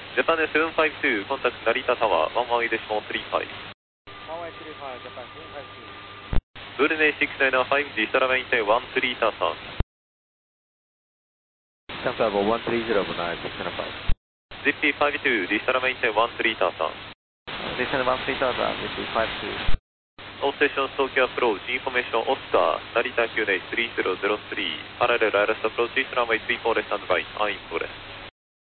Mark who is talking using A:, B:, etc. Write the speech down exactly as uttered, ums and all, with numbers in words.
A: Japan seven five two, contact Narita Tower, one one eight decimal three five.
B: one one eight three five, Japan seven five two.
A: Brunei six nine five, digital maintain one three thousand.
C: Tampa one three zero nine six nine five.
A: Z P five two, digital maintain one three thousand.
C: Descend one three thousand, Z P five two.
A: All stations Tokyo approach, information Oscar, Narita Q N A three zero zero three, parallel wireless approach, runway three four left and right, I'm for left.